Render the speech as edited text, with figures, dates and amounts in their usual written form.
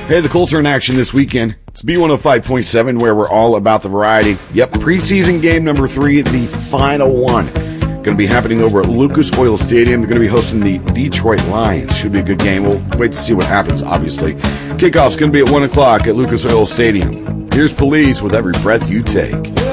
Hey, the Colts are in action this weekend. It's B105.7 where we're all about the variety. Yep, preseason game number 3, the final one. Going to be happening over at Lucas Oil Stadium. They're going to be hosting the Detroit Lions. Should be a good game. We'll wait to see what happens, obviously. Kickoff's going to be at 1 o'clock at Lucas Oil Stadium. Here's Police with Every Breath You Take.